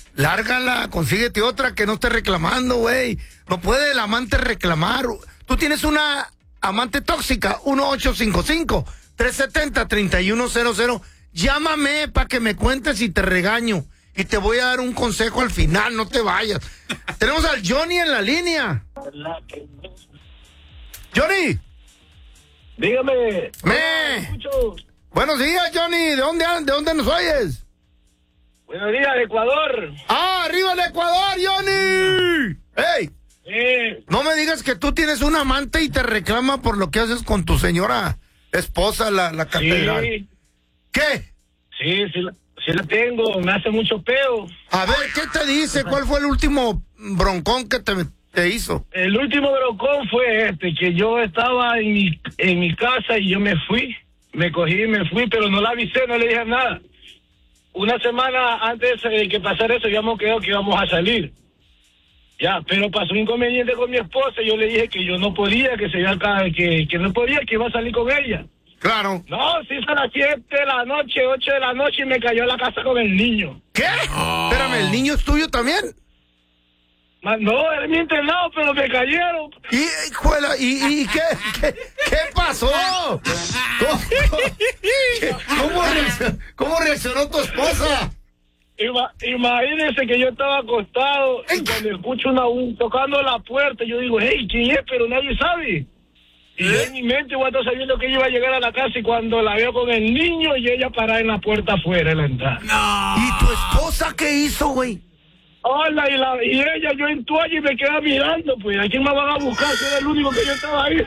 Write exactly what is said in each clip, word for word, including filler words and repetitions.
lárgala, consíguete otra que no esté reclamando, güey. No puede el amante reclamar. Tú tienes una amante tóxica, uno ocho cinco cinco, tres siete cero, tres uno cero cero. Llámame para que me cuentes y te regaño. Y te voy a dar un consejo al final, no te vayas. Tenemos al Johnny en la línea. Johnny. Dígame. Me. Buenos días, Johnny. ¿De dónde, de dónde nos oyes? Buenos días, Ecuador. ¡Ah, arriba el Ecuador, Johnny! ¡Ey! Sí. No me digas que tú tienes un amante y te reclama por lo que haces con tu señora esposa, la, la catedral. Sí. ¿Qué? Sí, sí, la, sí la tengo. Me hace mucho peo. A ver, ¿qué te dice? ¿Cuál fue el último broncón que te, te hizo? El último broncón fue este, que yo estaba en mi, en mi casa y yo me fui. Me cogí y me fui, pero no la avisé, no le dije nada. Una semana antes de que pasara eso, habíamos quedado que íbamos a salir. Ya, pero pasó un inconveniente con mi esposa y yo le dije que yo no podía, que se iba acá, que, que no podía, que iba a salir con ella. Claro. No, se hizo a las siete de la noche, ocho de la noche y me cayó a la casa con el niño. ¿Qué? Oh. Espérame, ¿el niño es tuyo también? No, era mi internado, pero me cayeron. ¿Y, juela, y, y qué, qué, qué pasó? ¿Cómo, cómo, reaccionó, ¿Cómo reaccionó tu esposa? Ima, imagínense que yo estaba acostado y cuando escucho una un, tocando la puerta, yo digo, hey, ¿quién es? Pero nadie sabe. Y ¿Eh? en mi mente voy a estar sabiendo que ella iba a llegar a la casa y cuando la veo con el niño y ella parada en la puerta afuera en la entrada. No. ¿Y tu esposa qué hizo, güey? Hola, y, la, y ella, yo en toalla y me queda mirando, pues, ¿a quién me van a buscar? Si era el único que yo estaba ahí.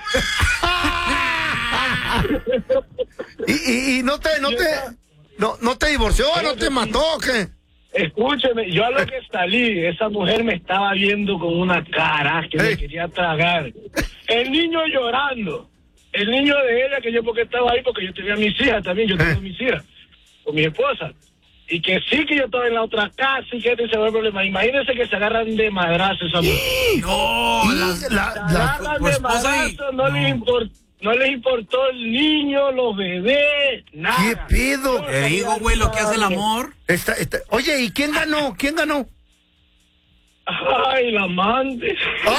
¿Y, y, y no te, no te, no, no te divorció, no te mató, o qué? Escúcheme, yo a lo que salí, esa mujer me estaba viendo con una cara que hey. me quería tragar. El niño llorando, el niño de ella, que yo porque estaba ahí, porque yo tenía mis hijas también, yo tengo hey. mis hijas, con mi esposa. Y que sí que yo estaba en la otra casa y que este se ve el problema. Imagínense que se agarran de madrazo esa mujer. No, la, se la, agarran la, de madrazo, no, no. les importó. No les importó el niño, los bebés, nada. ¿Qué pedo? Te digo, güey, lo que hace el amor. Esta, esta... Oye, ¿y quién ganó? ¿Quién ganó? Ay, la amante.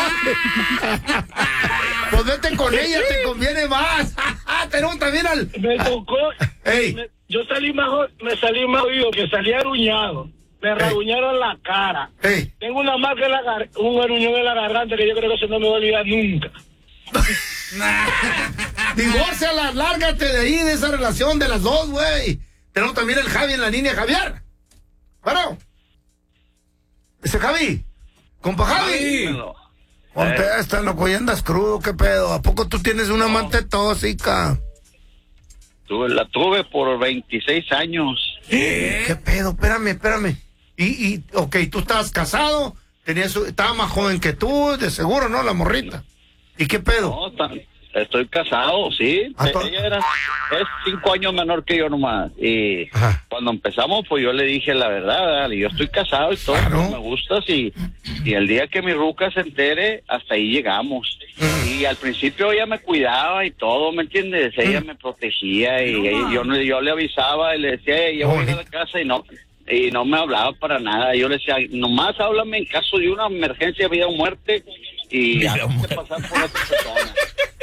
Pues vete con ella, te conviene más. Tenemos también al... Me tocó... Ey. Me, yo salí más, me salí más oído, que salí aruñado. Me rasguñaron la cara. Ey. Tengo una marca en la gar... un aruñón en la garganta que yo creo que eso no me va a olvidar nunca. Divórciala, lárgate de ahí, de esa relación de las dos, güey. Tenemos también el Javi en la línea, Javier. Bueno. Ese Javi. Compa Javi. Javi. Contesta, loco, y andas crudo, ¿qué pedo? ¿A poco tú tienes una No. amante tóxica? Tuve, la tuve por veintiséis años. ¿Qué? ¿Qué pedo? Espérame, espérame. Y, y, ok, tú estabas casado, tenías, estaba más joven que tú, de seguro, ¿no? La morrita. ¿Y qué pedo? No, ta- estoy casado, sí. ¿A to- Ella era, es cinco años menor que yo nomás. Y Ajá. cuando empezamos, pues yo le dije la verdad, dale, yo estoy casado y todo, Claro. pues, me gustas y, y el día que mi ruca se entere, hasta ahí llegamos. Mm. Y al principio ella me cuidaba y todo, ¿me entiendes? Ella Mm. me protegía y, y yo, no- yo le avisaba y le decía, hey, yo voy a ir a la casa y no... Y no me hablaba para nada. Yo le decía, nomás háblame en caso de una emergencia, vida o muerte, y hazte pasar por otra persona.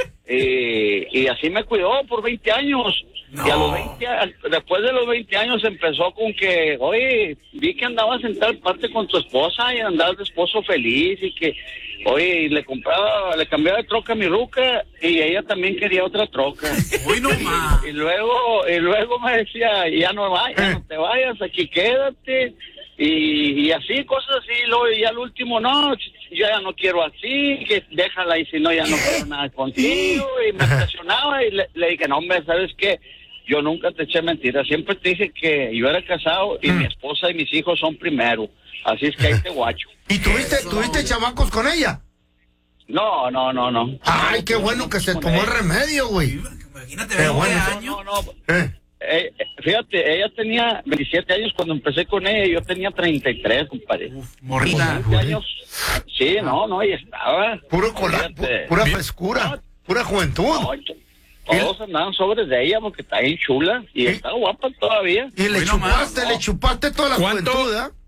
Y, y así me cuidó por veinte años. No. Y a los veinte, al- después de los veinte años empezó con que, oye, vi que andabas en tal parte con tu esposa y andabas de esposo feliz y que, oye, y le compraba, le cambiaba de troca a mi ruca y ella también quería otra troca. Uy, no más. Y luego, y luego me decía, ya no vayas, ya no te vayas, aquí quédate. Y, y así, cosas así. Luego, y al último, no, yo ya no quiero así, que déjala y si no, ya no quiero nada contigo. Y me presionaba y le, le dije, no, hombre, ¿sabes qué? Yo nunca te eché mentiras. Siempre te dije que yo era casado y mi esposa y mis hijos son primero. Así es que ahí te guacho. ¿Y tuviste, Eso. tuviste chamacos con ella? No, no, no, no. Ay, qué bueno que se tomó el remedio, güey. Imagínate, Qué veinte bueno. años. No, no, Eh. Eh, eh, fíjate, ella tenía veintisiete años cuando empecé con ella, yo tenía treinta y tres, compadre. Uf, morrita. veinte años. Sí, no, no, y estaba. Puro cola, pu- Fíjate. pura frescura, pura juventud. No, yo- todos andaban sobres de ella porque está bien chula y ¿Sí? está guapa todavía. Y le Hoy nomás, chupaste, no. le chupaste toda la ¿Cuánto, juventud, ¿eh?